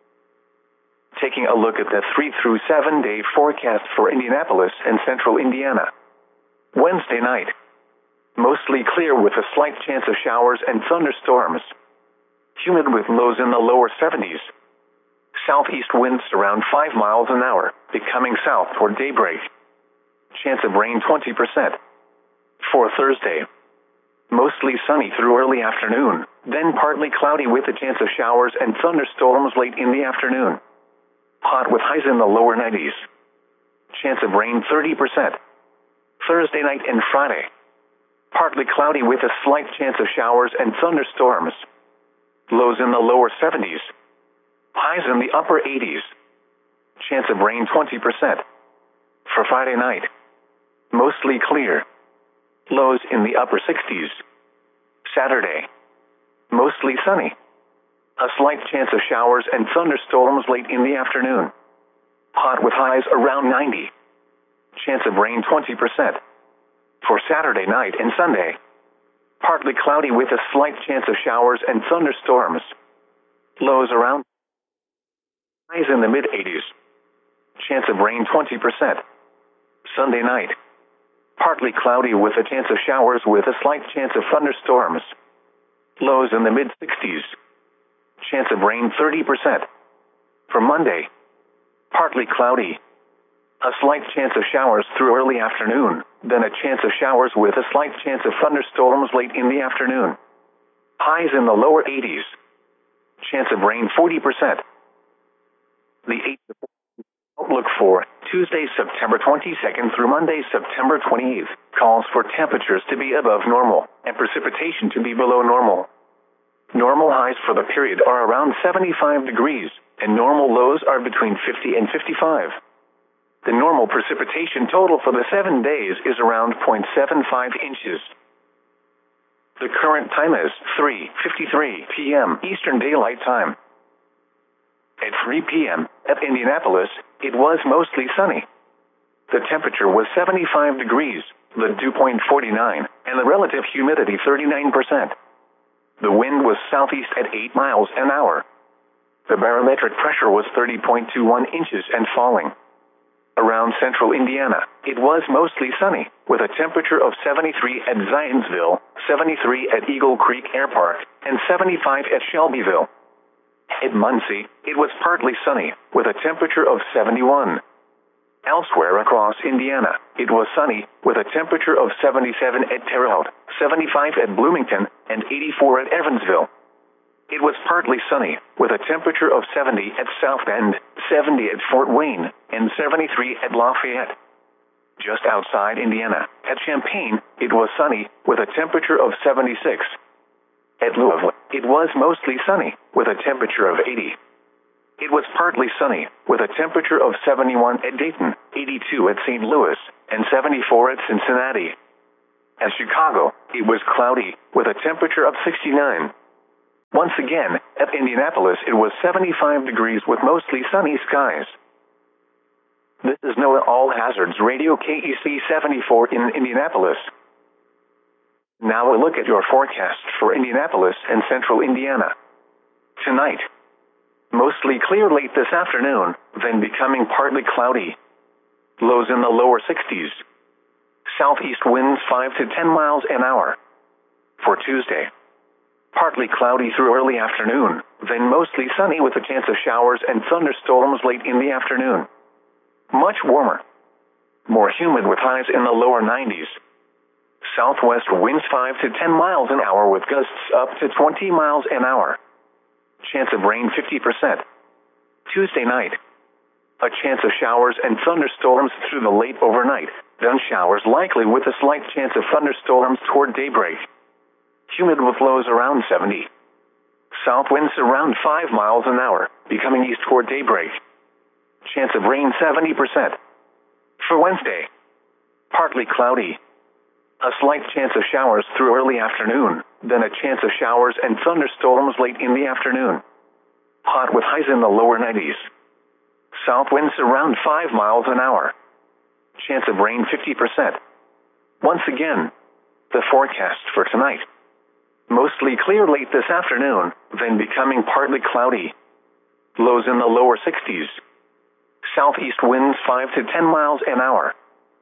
Taking a look at the three through seven day forecast for Indianapolis and central Indiana. Wednesday night, mostly clear with a slight chance of showers and thunderstorms. Humid with lows in the lower seventies. Southeast winds around five miles an hour, becoming south toward daybreak. Chance of rain twenty percent. For Thursday, mostly sunny through early afternoon, then partly cloudy with a chance of showers and thunderstorms late in the afternoon. Hot with highs in the lower nineties. Chance of rain thirty percent. Thursday night and Friday, partly cloudy with a slight chance of showers and thunderstorms. Lows in the lower seventies. Highs in the upper eighties. Chance of rain twenty percent. For Friday night, mostly clear. Lows in the upper sixties. Saturday, mostly sunny. A slight chance of showers and thunderstorms late in the afternoon. Hot with highs around ninety. Chance of rain twenty percent. For Saturday night and Sunday, partly cloudy with a slight chance of showers and thunderstorms. Lows around highs in the mid eighties. Chance of rain twenty percent. Sunday night, partly cloudy with a chance of showers with a slight chance of thunderstorms. Lows in the mid sixties. Chance of rain thirty percent. For Monday, partly cloudy. A slight chance of showers through early afternoon, then a chance of showers with a slight chance of thunderstorms late in the afternoon. Highs in the lower eighties. Chance of rain forty percent. The eighth outlook for Tuesday, September twenty-second through Monday, September twenty-eighth, calls for temperatures to be above normal and precipitation to be below normal. Normal highs for the period are around seventy-five degrees, and normal lows are between fifty and fifty-five. The normal precipitation total for the seven days is around zero point seven five inches. The current time is three fifty-three p m Eastern Daylight Time. At three p m at Indianapolis, it was mostly sunny. The temperature was seventy-five degrees, the dew point forty-nine, and the relative humidity thirty-nine percent. The wind was southeast at eight miles an hour. The barometric pressure was thirty point two one inches and falling. Around central Indiana, it was mostly sunny, with a temperature of seventy-three at Zionsville, seventy-three at Eagle Creek Air Park, and seventy-five at Shelbyville. At Muncie, it was partly sunny, with a temperature of seventy-one. Elsewhere across Indiana, it was sunny, with a temperature of seventy-seven at Terre Haute, seventy-five at Bloomington, and eighty-four at Evansville. It was partly sunny, with a temperature of seventy at South Bend, seventy at Fort Wayne, and seventy-three at Lafayette. Just outside Indiana, at Champaign, it was sunny, with a temperature of seventy-six. At Louisville, it was mostly sunny, with a temperature of eighty. it was partly sunny, with a temperature of seventy-one at Dayton, eighty-two at Saint Louis, and seventy-four at Cincinnati. At Chicago, it was cloudy, with a temperature of sixty-nine. Once again, at Indianapolis it was seventy-five degrees with mostly sunny skies. This is NOAA All Hazards Radio K E C seventy-four in Indianapolis. Now a look at your forecast for Indianapolis and central Indiana. Tonight, mostly clear late this afternoon, then becoming partly cloudy. Lows in the lower sixties. Southeast winds five to ten miles an hour. For Tuesday, partly cloudy through early afternoon, then mostly sunny with a chance of showers and thunderstorms late in the afternoon. Much warmer. More humid with highs in the lower nineties. Southwest winds five to ten miles an hour with gusts up to twenty miles an hour. Chance of rain fifty percent. Tuesday night, a chance of showers and thunderstorms through the late overnight, then showers likely with a slight chance of thunderstorms toward daybreak. Humid with lows around seventy. South winds around five miles an hour, becoming east toward daybreak. Chance of rain seventy percent. For Wednesday, partly cloudy. A slight chance of showers through early afternoon, then a chance of showers and thunderstorms late in the afternoon. Hot with highs in the lower nineties. South winds around five miles an hour. Chance of rain fifty percent. Once again, the forecast for tonight. Mostly clear late this afternoon, then becoming partly cloudy. Lows in the lower sixties. Southeast winds five to ten miles an hour.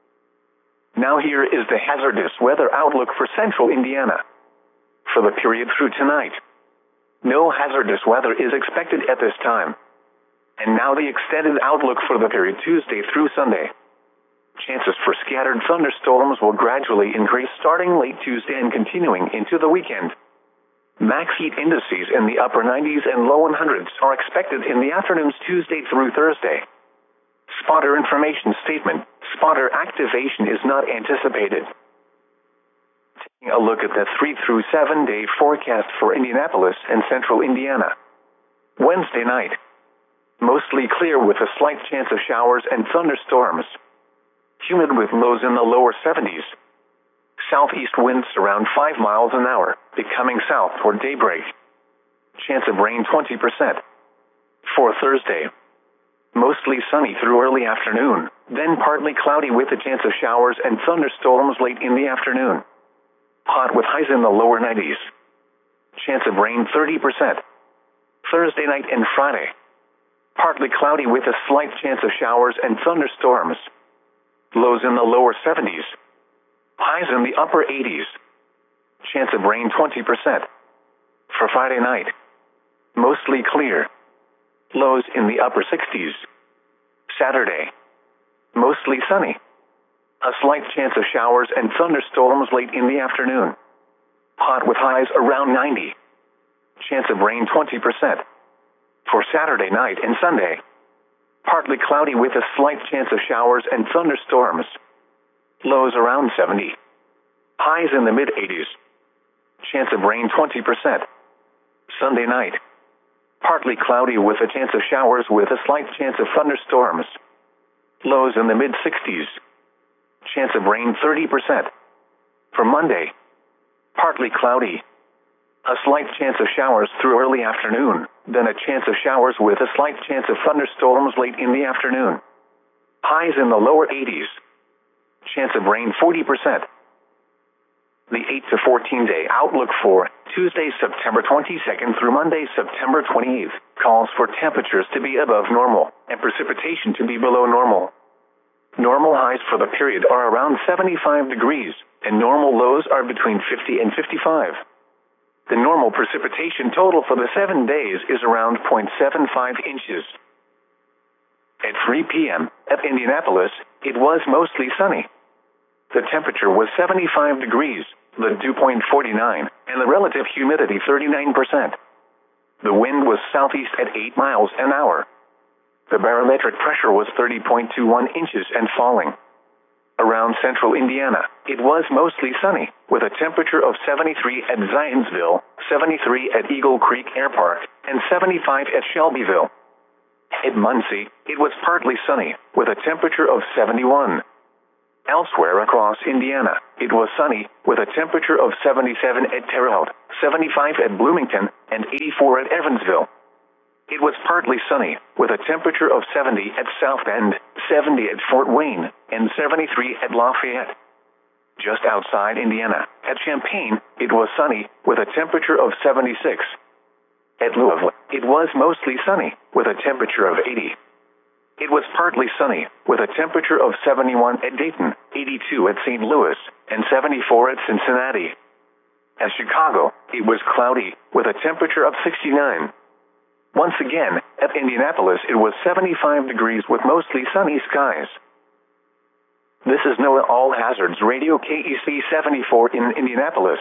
Now here is the hazardous weather outlook for central Indiana. For the period through tonight, no hazardous weather is expected at this time. And now the extended outlook for the period Tuesday through Sunday. Chances for scattered thunderstorms will gradually increase starting late Tuesday and continuing into the weekend. Max heat indices in the upper nineties and low hundreds are expected in the afternoons Tuesday through Thursday. Spotter information statement. Spotter activation is not anticipated. Taking a look at the three through seven day forecast for Indianapolis and central Indiana. Wednesday night, mostly clear with a slight chance of showers and thunderstorms. Humid with lows in the lower seventies. Southeast winds around five miles an hour, becoming south toward daybreak. Chance of rain twenty percent. For Thursday, mostly sunny through early afternoon, then partly cloudy with a chance of showers and thunderstorms late in the afternoon. Hot with highs in the lower nineties. Chance of rain thirty percent. Thursday night and Friday, partly cloudy with a slight chance of showers and thunderstorms. Lows in the lower seventies. Highs in the upper eighties. Chance of rain twenty percent. For Friday night, mostly clear. Lows in the upper sixties. Saturday, mostly sunny. A slight chance of showers and thunderstorms late in the afternoon. Hot with highs around ninety. Chance of rain twenty percent. For Saturday night and Sunday, partly cloudy with a slight chance of showers and thunderstorms. Lows around seventy. Highs in the mid-eighties. Chance of rain twenty percent. Sunday night, partly cloudy with a chance of showers with a slight chance of thunderstorms. Lows in the mid-sixties. Chance of rain thirty percent. For Monday, partly cloudy. A slight chance of showers through early afternoon, then a chance of showers with a slight chance of thunderstorms late in the afternoon. Highs in the lower eighties. Chance of rain forty percent. The eight to fourteen day outlook for Tuesday, September twenty-second through Monday, September twenty-eighth, calls for temperatures to be above normal and precipitation to be below normal. Normal highs for the period are around seventy-five degrees, and normal lows are between fifty and fifty-five. The normal precipitation total for the seven days is around zero point seven five inches. At three p.m. at Indianapolis, it was mostly sunny. The temperature was seventy-five degrees, the dew point forty-nine, and the relative humidity thirty-nine percent. The wind was southeast at eight miles an hour. The barometric pressure was thirty point two one inches and falling. Around central Indiana, it was mostly sunny, with a temperature of seventy-three at Zionsville, seventy-three at Eagle Creek Air Park, and seventy-five at Shelbyville. At Muncie, it was partly sunny, with a temperature of seventy-one. Elsewhere across Indiana, it was sunny, with a temperature of seventy-seven at Terre Haute, seventy-five at Bloomington, and eighty-four at Evansville. It was partly sunny, with a temperature of seventy at South Bend, seventy at Fort Wayne, and seventy-three at Lafayette. Just outside Indiana, at Champaign, it was sunny, with a temperature of seventy-six. At Louisville, it was mostly sunny, with a temperature of eighty. It was partly sunny, with a temperature of seventy-one at Dayton, eighty-two at Saint Louis, and seventy-four at Cincinnati. At Chicago, it was cloudy, with a temperature of sixty-nine. Once again, at Indianapolis, it was seventy-five degrees with mostly sunny skies. This is NOAA All Hazards Radio K E C seventy-four in Indianapolis.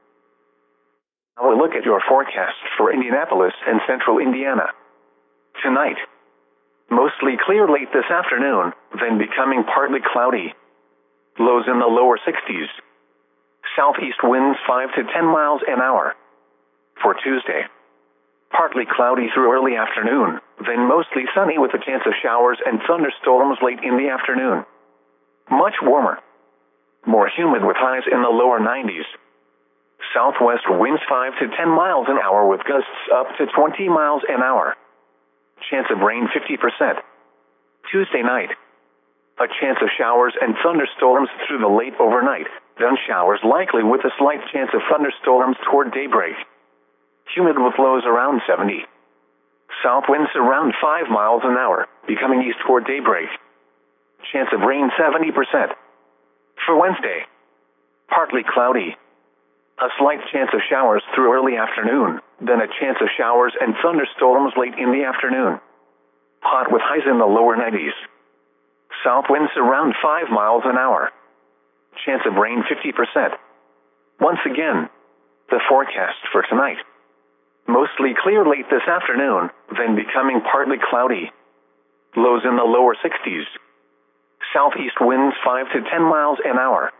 Now we'll look at your forecast for Indianapolis and central Indiana. Tonight, mostly clear late this afternoon, then becoming partly cloudy. Lows in the lower sixties. Southeast winds five to ten miles an hour. For Tuesday, partly cloudy through early afternoon, then mostly sunny with a chance of showers and thunderstorms late in the afternoon. Much warmer. More humid with highs in the lower nineties. Southwest winds five to ten miles an hour with gusts up to twenty miles an hour. Chance of rain fifty percent. Tuesday night, a chance of showers and thunderstorms through the late overnight, then showers likely with a slight chance of thunderstorms toward daybreak. Humid with lows around seventy. South winds around five miles an hour, becoming east toward daybreak. Chance of rain seventy percent. For Wednesday, partly cloudy. A slight chance of showers through early afternoon, then a chance of showers and thunderstorms late in the afternoon. Hot with highs in the lower nineties. South winds around five miles an hour. Chance of rain fifty percent. Once again, the forecast for tonight. Mostly clear late this afternoon, then becoming partly cloudy. Lows in the lower sixties. Southeast winds five to ten miles an hour.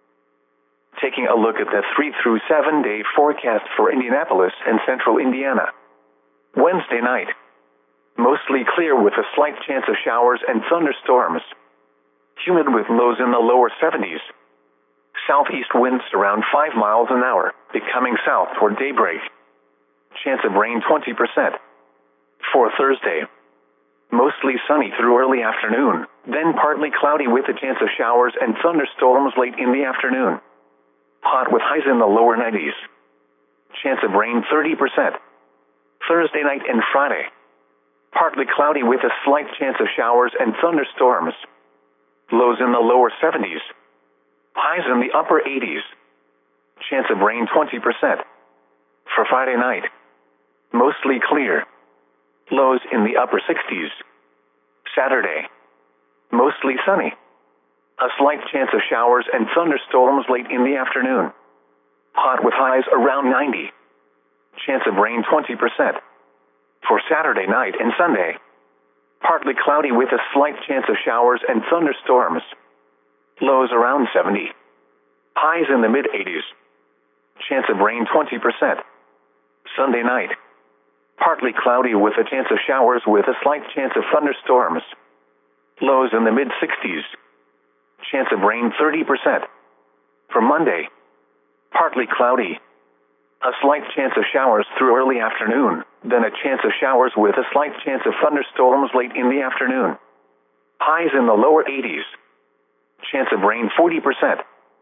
Taking a look at the three through seven day forecast for Indianapolis and central Indiana. Wednesday night, mostly clear with a slight chance of showers and thunderstorms. Humid with lows in the lower seventies. Southeast winds around five miles an hour, becoming south toward daybreak. Chance of rain twenty percent. For Thursday, mostly sunny through early afternoon, then partly cloudy with a chance of showers and thunderstorms late in the afternoon. Hot with highs in the lower nineties. Chance of rain thirty percent. Thursday night and Friday, partly cloudy with a slight chance of showers and thunderstorms. Lows in the lower seventies. Highs in the upper eighties. Chance of rain twenty percent. For Friday night, mostly clear. Lows in the upper sixties. Saturday, mostly sunny. A slight chance of showers and thunderstorms late in the afternoon. Hot with highs around ninety. Chance of rain twenty percent. For Saturday night and Sunday, partly cloudy with a slight chance of showers and thunderstorms. Lows around seventy. Highs in the mid-eighties. Chance of rain twenty percent. Sunday night, partly cloudy with a chance of showers with a slight chance of thunderstorms. Lows in the mid-sixties. Chance of rain thirty percent. For Monday, partly cloudy. A slight chance of showers through early afternoon, then a chance of showers with a slight chance of thunderstorms late in the afternoon. Highs in the lower eighties. Chance of rain forty percent.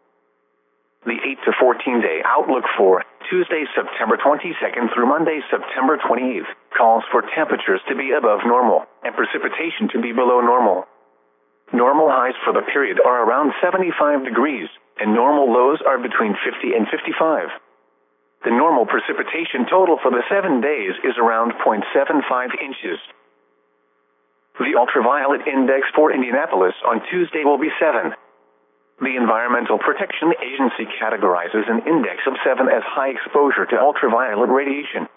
The eight to fourteen day outlook for Tuesday, September twenty-second through Monday, September twenty-eighth, calls for temperatures to be above normal and precipitation to be below normal. Normal highs for the period are around seventy-five degrees, and normal lows are between fifty and fifty-five. The normal precipitation total for the seven days is around zero point seven five inches. The ultraviolet index for Indianapolis on Tuesday will be seven. The Environmental Protection Agency categorizes an index of seven as high exposure to ultraviolet radiation.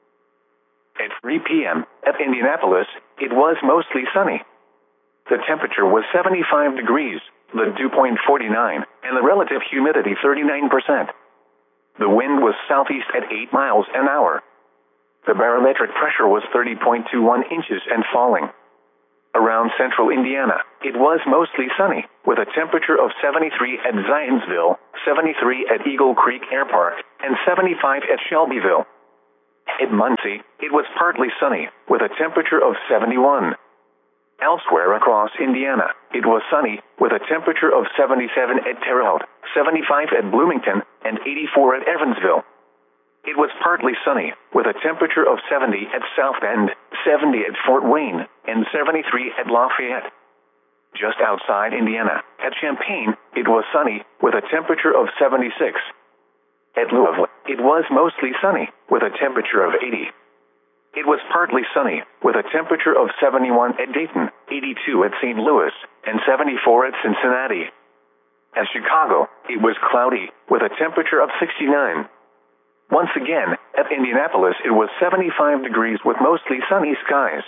At three p.m. at Indianapolis, it was mostly sunny. The temperature was seventy-five degrees, the dew point forty-nine, and the relative humidity thirty-nine percent. The wind was southeast at eight miles an hour. The barometric pressure was thirty point two one inches and falling. Around central Indiana, it was mostly sunny, with a temperature of seventy-three at Zionsville, seventy-three at Eagle Creek Air Park, and seventy-five at Shelbyville. At Muncie, it was partly sunny, with a temperature of seventy-one. Elsewhere across Indiana, it was sunny, with a temperature of seventy-seven at Terre Haute, seventy-five at Bloomington, and eighty-four at Evansville. It was partly sunny, with a temperature of seventy at South Bend, seventy at Fort Wayne, and seventy-three at Lafayette. Just outside Indiana, at Champaign, it was sunny, with a temperature of seventy-six. At Louisville, it was mostly sunny, with a temperature of eighty. It was partly sunny, with a temperature of seventy-one at Dayton, eighty-two at Saint Louis, and seventy-four at Cincinnati. At Chicago, it was cloudy, with a temperature of sixty-nine. Once again, at Indianapolis it was seventy-five degrees with mostly sunny skies.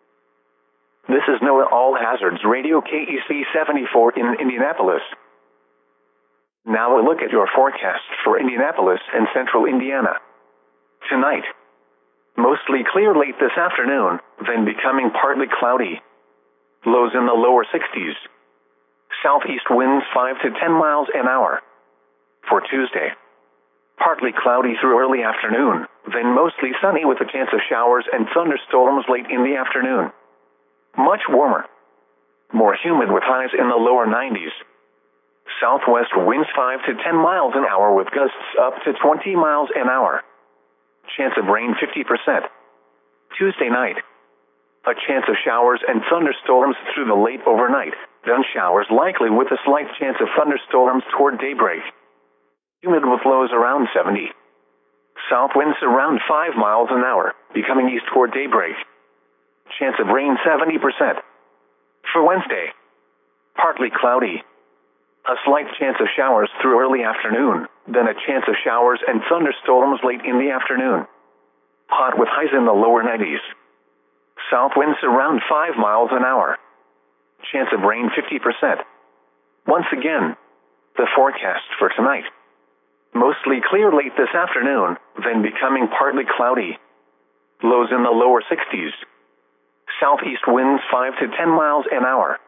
This is NOAA All Hazards Radio K E C seventy-four in Indianapolis. Now a look at your forecast for Indianapolis and central Indiana. Tonight, mostly clear late this afternoon, then becoming partly cloudy. Lows in the lower sixties. Southeast winds five to ten miles an hour. For Tuesday, partly cloudy through early afternoon, then mostly sunny with a chance of showers and thunderstorms late in the afternoon. Much warmer. More humid with highs in the lower nineties. Southwest winds five to ten miles an hour with gusts up to twenty miles an hour. Chance of rain fifty percent. Tuesday night, a chance of showers and thunderstorms through the late overnight, then showers likely with a slight chance of thunderstorms toward daybreak. Humid with lows around seventy. South winds around five miles an hour, becoming east toward daybreak. Chance of rain seventy percent. For Wednesday, partly cloudy. A slight chance of showers through early afternoon, then a chance of showers and thunderstorms late in the afternoon. Hot with highs in the lower nineties. South winds around five miles an hour. Chance of rain fifty percent. Once again, the forecast for tonight. Mostly clear late this afternoon, then becoming partly cloudy. Lows in the lower sixties. Southeast winds five to ten miles an hour.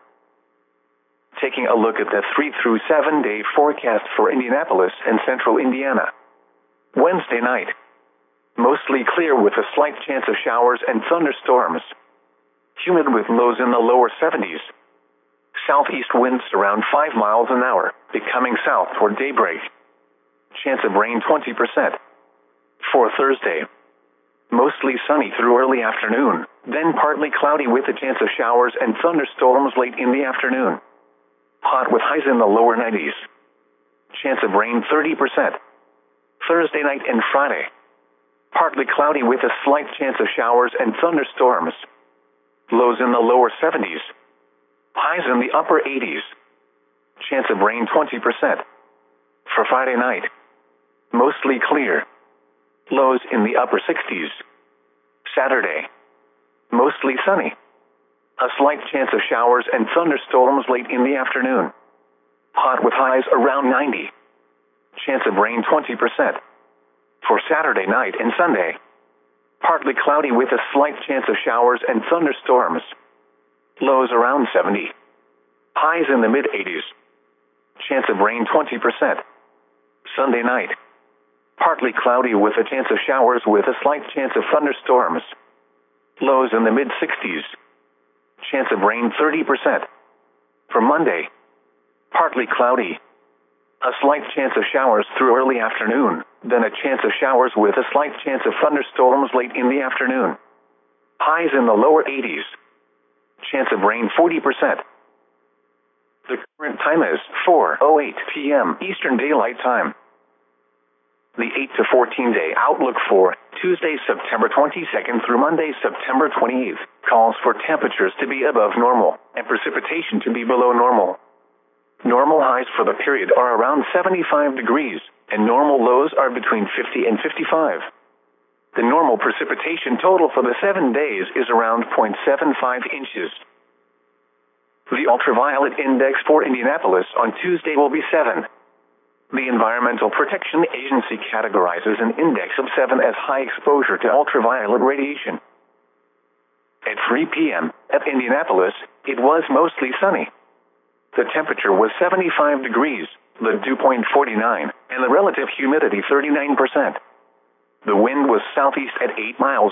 Taking a look at the three through seven day forecast for Indianapolis and central Indiana. Wednesday night, mostly clear with a slight chance of showers and thunderstorms. Humid with lows in the lower seventies. Southeast winds around five miles an hour, becoming south toward daybreak. Chance of rain twenty percent. For Thursday, mostly sunny through early afternoon, then partly cloudy with a chance of showers and thunderstorms late in the afternoon. Hot with highs in the lower nineties. Chance of rain thirty percent. Thursday night and Friday, partly cloudy with a slight chance of showers and thunderstorms. Lows in the lower seventies. Highs in the upper eighties. Chance of rain twenty percent. For Friday night, mostly clear. Lows in the upper sixties. Saturday, mostly sunny. A slight chance of showers and thunderstorms late in the afternoon. Hot with highs around ninety. Chance of rain twenty percent. For Saturday night and Sunday, partly cloudy with a slight chance of showers and thunderstorms. Lows around seventy. Highs in the mid-eighties. Chance of rain twenty percent. Sunday night, partly cloudy with a chance of showers with a slight chance of thunderstorms. Lows in the mid-sixties. Chance of rain thirty percent. For Monday, partly cloudy. A slight chance of showers through early afternoon, then a chance of showers with a slight chance of thunderstorms late in the afternoon. Highs in the lower eighties. Chance of rain forty percent. The current time is four oh eight p m Eastern Daylight Time. The eight to fourteen day outlook for Tuesday, September twenty-second through Monday, September twenty-eighth, calls for temperatures to be above normal and precipitation to be below normal. Normal highs for the period are around seventy-five degrees, and normal lows are between fifty and fifty-five. The normal precipitation total for the seven days is around zero point seven five inches. The ultraviolet index for Indianapolis on Tuesday will be seven. The Environmental Protection Agency categorizes an index of seven as high exposure to ultraviolet radiation. At three p m at Indianapolis, it was mostly sunny. The temperature was seventy-five degrees, the dew point forty-nine, and the relative humidity thirty-nine percent. The wind was southeast at eight miles